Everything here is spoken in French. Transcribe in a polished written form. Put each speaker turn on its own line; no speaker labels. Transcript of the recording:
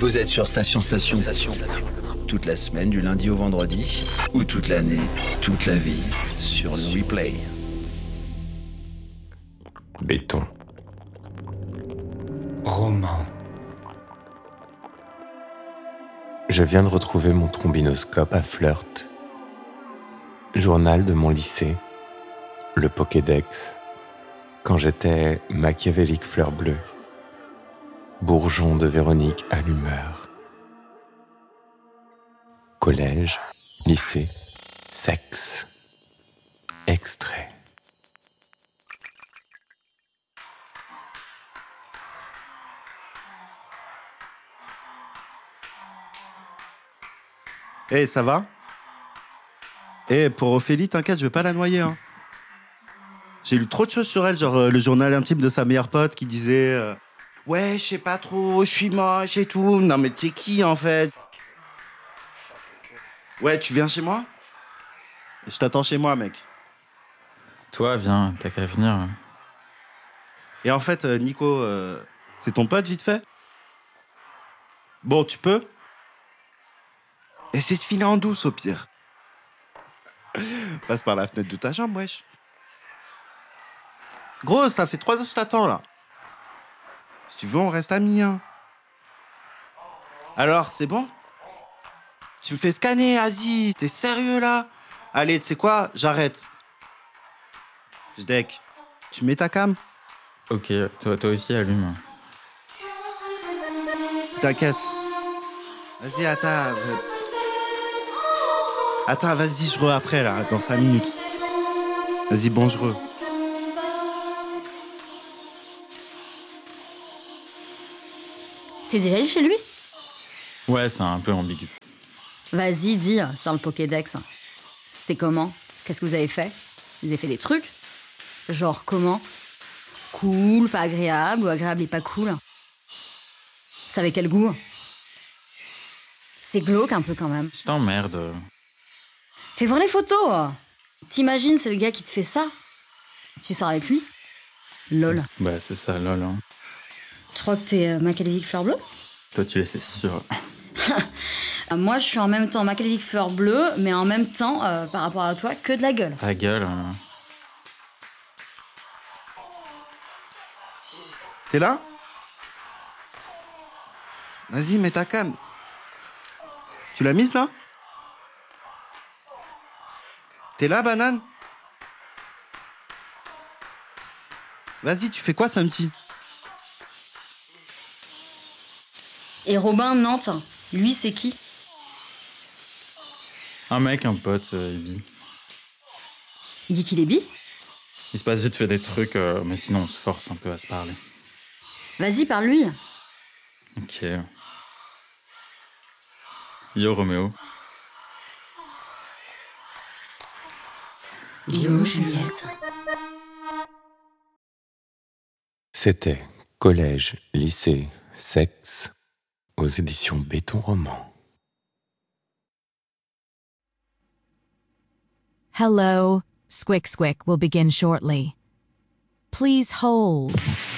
Vous êtes sur Station. Toute la semaine, du lundi au vendredi, ou toute l'année, toute la vie, sur le replay.
Béton.
Roman.
Je viens de retrouver mon trombinoscope à Flirt. Journal de mon lycée, le Pokédex, quand j'étais machiavélique fleur bleue, bourgeon de Véronique à l'humeur. Collège, lycée, sexe, extrait.
Eh, ça va? Eh, pour Ophélie, t'inquiète, je vais pas la noyer, hein. J'ai lu trop de choses sur elle, genre le journal intime de sa meilleure pote qui disait ouais, je sais pas trop, je suis moche et tout. Non mais t'es qui en fait? Ouais, tu viens chez moi? Je t'attends chez moi, mec.
Toi, viens, t'as qu'à venir.
Et en fait, Nico, c'est ton pote vite fait? Bon, tu peux? Essaie de filer en douce au pire. Passe par la fenêtre de ta chambre, wesh. Gros, ça fait 3 heures que je t'attends, là. Si tu veux, on reste amis, hein. Alors, c'est bon? Tu me fais scanner, Asie. T'es sérieux, là? Allez, tu sais quoi? J'arrête. Je deck. Tu mets ta cam?
Ok, toi aussi, allume.
T'inquiète. Vas-y, attends. Attends, vas-y, je après, là, dans 5 minutes. Vas-y, bonjour.
T'es déjà allé chez lui?
Ouais, c'est un peu ambigu.
Vas-y, dis, sans le Pokédex. C'était comment? Qu'est-ce que vous avez fait? Vous avez fait des trucs? Genre comment? Cool, pas agréable, ou agréable et pas cool? Ça avait quel goût? C'est glauque un peu quand même.
Je t'emmerde.
Fais voir les photos! T'imagines, c'est le gars qui te fait ça? Tu sors avec lui? Lol.
Bah, c'est ça, lol. Hein.
Tu crois que t'es machiavélique fleur bleue?
Toi, tu l'es, c'est sûr.
Moi, je suis en même temps machiavélique fleur bleue, mais en même temps, par rapport à toi, que de la gueule.
Ta gueule. Hein.
T'es là? Vas-y, mets ta cam. Tu l'as mise, là? T'es là, banane? Vas-y, tu fais quoi, samedi?
Et Robin, Nantes, lui, c'est qui?
Un mec, un pote, il dit.
Il dit qu'il est bi?
Il se passe vite fait des trucs, mais sinon on se force un peu à se parler.
Vas-y, parle-lui.
Ok. Yo, Roméo.
Yo, Juliette.
C'était collège, lycée, sexe, aux éditions Béton Roman.
Hello, Squick Squick will begin shortly. Please hold.